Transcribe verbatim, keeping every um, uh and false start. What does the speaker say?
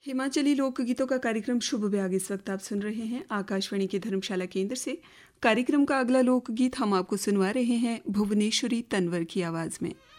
हिमाचली लोकगीतों का कार्यक्रम शुभ ब्याग इस वक्त आप सुन रहे हैं आकाशवाणी के धर्मशाला केंद्र से। कार्यक्रम का अगला लोकगीत हम आपको सुनवा रहे हैं भुवनेश्वरी तनवर की आवाज़ में।